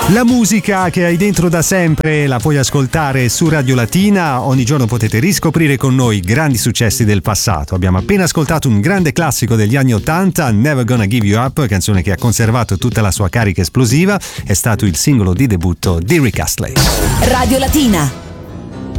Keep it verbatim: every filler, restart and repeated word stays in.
La musica che hai dentro da sempre la puoi ascoltare su Radio Latina. Ogni giorno potete riscoprire con noi grandi successi del passato. Abbiamo appena ascoltato un grande classico degli anni ottanta, Never Gonna Give You Up, canzone che ha conservato tutta la sua carica esplosiva. È stato il singolo di debutto di Rick Astley. Radio Latina.